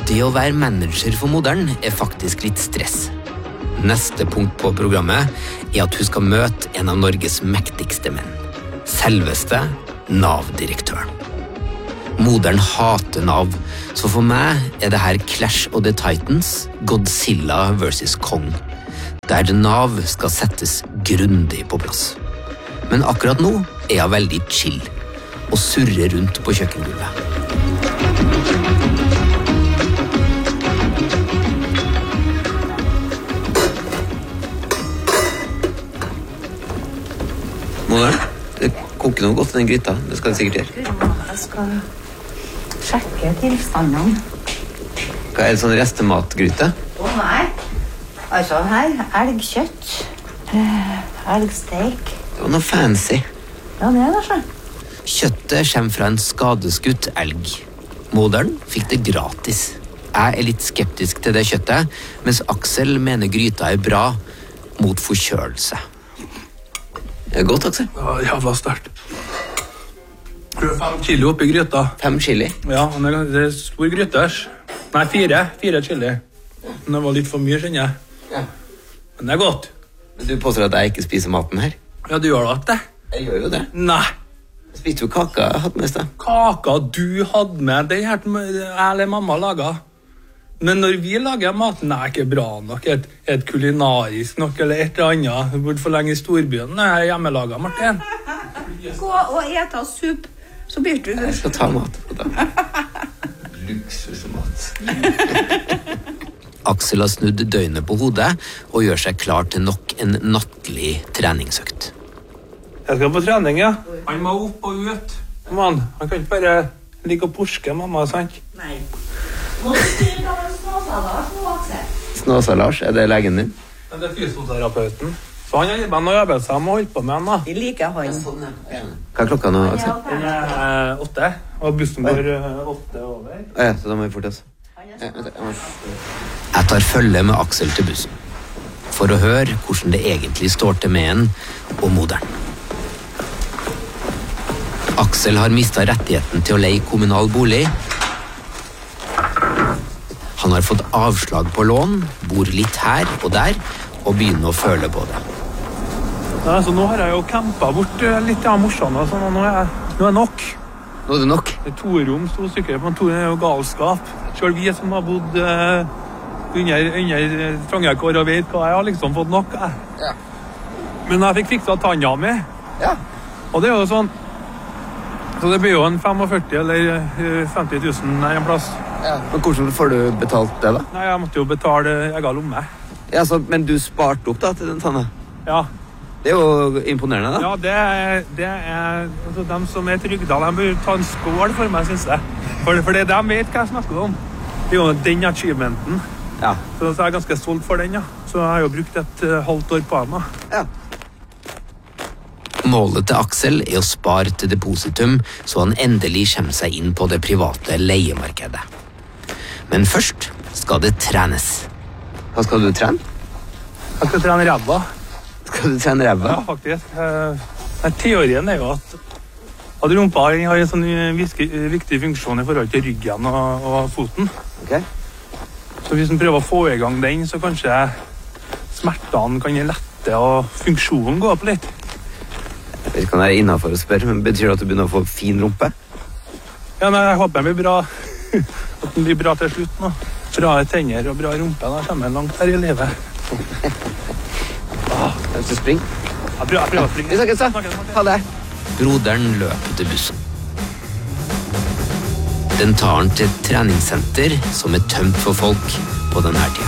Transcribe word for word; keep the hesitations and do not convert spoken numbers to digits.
Det å være manager for moderen er faktisk litt stress. Neste punkt på programmet er at hun skal møte en av Norges mektigste menn. Selveste Nav-direktøren. Moderen hater Nav, så for meg er det her Clash of the Titans, Godzilla versus Kong, der Nav skal settes grundig på plass. Men akkurat nå er hun veldig chill og surrer rundt på kjøkkengulvet. Moderen, det koker noe godt i den gryta. Det skal det sikkert gjøre. Jeg skal sjekke tilstandene. Hva er det, sånn restematgryte? Å nei. Altså her, elgkjøtt, eh, elgsteik. Det var noe fancy. Ja, det er det, så. Kjøttet kommer fra en skadeskutt elg. Moderen fikk det gratis. Jeg er litt skeptisk til det kjøttet, mens Aksel mener gryta er bra mot forkjølelse. Det er godt, Aksel. Ja, jævla sterkt. Fem chili oppi gryta. Fem chili? Ja, det er stor gryters. Nei, fire. Fire chili. Men det var litt for mye, skjønner jeg. Ja. Men det er godt. Men du påstår at jeg ikke spiser maten her? Ja, du gjør da det. Jeg gjør jo det. Nei. Jeg spiste jo kaka jeg hadde med seg. Kaka du hadde med, det her jeg eller mamma laget. Men når vi lager maten, er ikke bra nok, et, et kulinarisk nok, eller et eller annet. Du burde for lenge i storbyen, det er hjemmelaget, Martin. Gå og ete sup, så blir du... Jeg skal ta mat på det. Luksusmat. Aksel har snudd døgnet på hodet og gjør seg klar til nok en nattlig treningsøkt. Jeg skal på trening, ja. Han må opp og ut. Man, han kan ikke bare ligge og porske, mamma, sant? Nei. Må du styre av Snåsa-Lars nå, Aksel? Snåsa-Lars, er det legen din? Det er fysioterapeuten. Så han har gitt meg noe øvelse jeg må holde på med han, da. Vi liker han. Hva er klokka nå, Aksel? Den er eh, åtte, og bussen går eh, åtte over. Ja, så da må vi forte oss. Jeg tar følge med Aksel til bussen, for å høre hvordan det egentlig står til med en og moderen. Aksel har mistet rettigheten til å leie kommunal bolig. Han har fått avslag på lån, bor litt her og der, og begynner å føle på det. Ja, så nå har jeg jo kjempet bort litt av morsene, og sånn, og nå er, nå er nok. Nå er det nok. Det er to rom, to stykker, men to er jo galskap. Selv vi som har bodd uh, under, under Trangekår og vet hva jeg har liksom fått nok. Jeg. Ja. Men jeg fikk fikset tanja mi. Ja. Og det er jo sånn, så det blir jo en femogførti eller femti tusen en plass. Ja. Men hvordan får du betalt det da? Nei, jeg måtte jo betale egen lomme. Ja, så, men du sparte opp da til den tanna? Ja. Det er jo imponerende da. Ja, det er, det er altså, de som er trygda, de bør ta en skål for meg, synes jeg. For, for det de vet hva jeg snakker om. Det er jo den achievementen. Ja. Så, så jeg er ganske stolt for den, ja. Så jeg har jo brukt et uh, halvt år på den, da. Ja. Målet til Aksel er å spare til depositum, så han endelig kommer seg inn på det private leiemarkedet. Men først skal det trenes. Hva skal du trene? Jeg skal trene ræva. Skal du trene ræva? Ja, faktisk. Eh, teorien er jo at, at rumpa har en sånn viktig, viktig funksjon i forhold til ryggen og, og foten. Okay. Så hvis man prøver å få i gang den, så kanskje smertene kan lette og funksjonen gå opp litt. Jeg vet ikke om det er innenfor å spørre, men betyr det at du begynner å få fin rumpe? Ja, nei, jeg håper den blir bra. At den blir bra til slutt nå. Bra tenner og bra rumpe, da kommer jeg langt her i livet. Åh, jeg skal springe. Jeg prøver, jeg prøver å springe. Vi snakkes da. Ha det. Broderen løper til bussen. Den tar han til et treningssenter som er tømt for folk på denne tida.